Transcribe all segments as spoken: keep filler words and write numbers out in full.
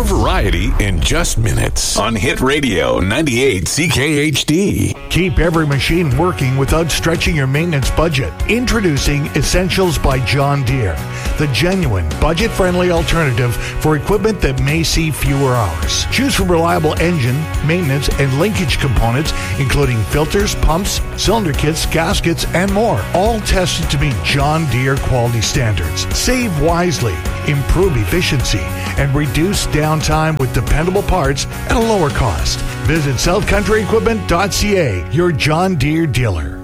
variety in just minutes on Hit Radio ninety-eight C K H D. Keep every machine working without stretching your maintenance budget. Introducing Essentials by John Deere, the genuine, budget-friendly alternative for equipment that may see fewer hours. Choose from reliable engine, maintenance, and linkage components, including filters, pumps, cylinder kits, gaskets, and more, all tested to meet John Deere quality standards. Save wisely, improve efficiency, and reduce downtime with dependable parts at a lower cost. Visit south country equipment dot c a, your John Deere dealer.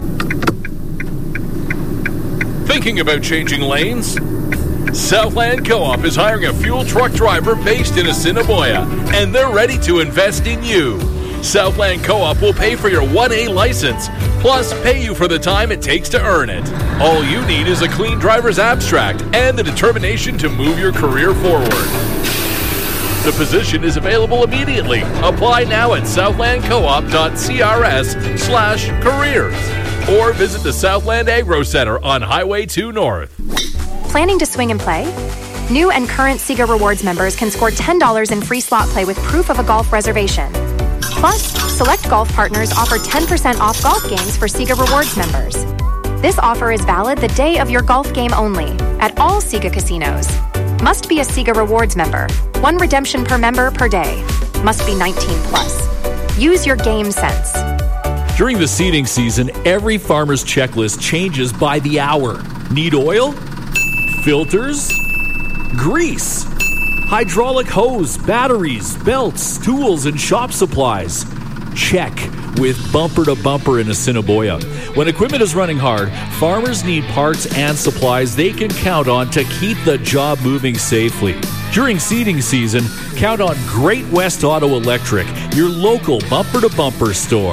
Thinking about changing lanes? Southland Co-op is hiring a fuel truck driver based in Assiniboia, and they're ready to invest in you. Southland Co-op will pay for your one A license, plus pay you for the time it takes to earn it. All you need is a clean driver's abstract and the determination to move your career forward. The position is available immediately. Apply now at southlandcoop.crs slash careers or visit the Southland Agro Center on Highway two North. Planning to swing and play? New and current Sega Rewards members can score ten dollars in free slot play with proof of a golf reservation. Plus, select golf partners offer ten percent off golf games for Sega Rewards members. This offer is valid the day of your golf game only at all Sega casinos. Must be a Sega Rewards member. One redemption per member per day. Must be nineteen plus. Use your game sense. During the seeding season, every farmer's checklist changes by the hour. Need oil? Filters? Grease? Hydraulic hose, batteries, belts, tools, and shop supplies. Check with Bumper to Bumper in Assiniboia. When equipment is running hard, farmers need parts and supplies they can count on to keep the job moving safely. During seeding season, count on Great West Auto Electric, your local Bumper to Bumper store.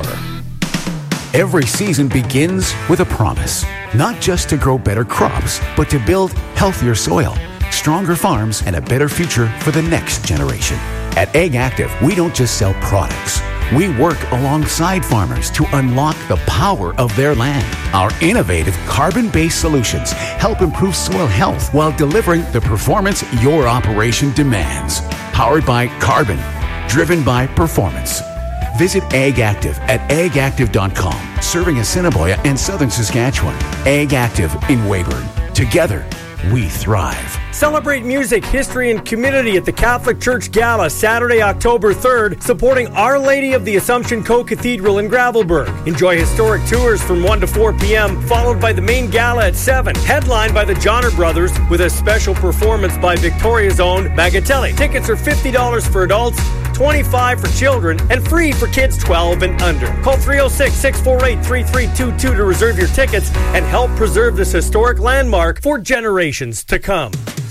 Every season begins with a promise, not just to grow better crops, but to build healthier soil, stronger farms, and a better future for the next generation. At Ag Active, we don't just sell products. We work alongside farmers to unlock the power of their land. Our innovative carbon-based solutions help improve soil health while delivering the performance your operation demands. Powered by carbon, driven by performance. Visit Ag Active at ag active dot com, serving Assiniboia and southern Saskatchewan. Ag Active in Weyburn. Together, we thrive. Celebrate music, history, and community at the Catholic Church Gala Saturday, October third, supporting Our Lady of the Assumption Co-Cathedral in Gravelbourg. Enjoy historic tours from one to four p.m., followed by the main gala at seven, headlined by the Johnner Brothers with a special performance by Victoria's own Magatelli. Tickets are fifty dollars for adults, twenty-five dollars for children, and free for kids twelve and under. Call three oh six, six four eight, three three two two to reserve your tickets and help preserve this historic landmark for generations to come.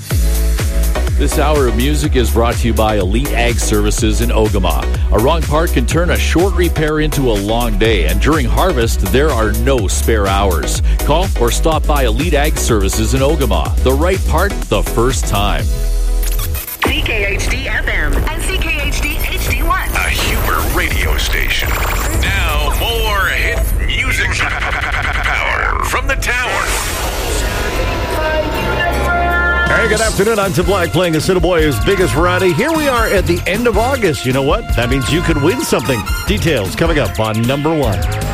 This hour of music is brought to you by Elite Ag Services in Ogama. A wrong part can turn a short repair into a long day, and during harvest, there are no spare hours. Call or stop by Elite Ag Services in Ogama. The right part, the first time. C K H D F M and C K H D H D one. A Huber radio station. Now more hit music power from the tower. Hey, good afternoon. I'm Tim Black playing Assiniboia's biggest variety. Here we are at the end of August. You know what? That means you could win something. Details coming up on number one.